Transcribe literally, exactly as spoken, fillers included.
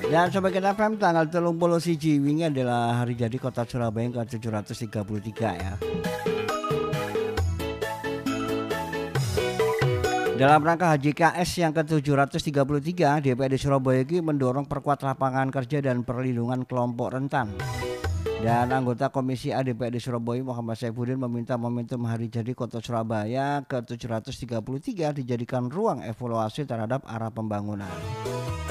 Dan Sobat Kita F M tanggal telung puluh siji wingi adalah hari jadi Kota Surabaya yang ke tujuh ratus tiga puluh tiga ya. Dalam rangka H J K S yang ke tujuh ratus tiga puluh tiga, D P R D Surabaya ini mendorong perkuat lapangan kerja dan perlindungan kelompok rentan. Dan anggota Komisi A D P R D Surabaya Muhammad Saifuddin meminta momentum hari jadi Kota Surabaya ke tujuh ratus tiga puluh tiga dijadikan ruang evaluasi terhadap arah pembangunan.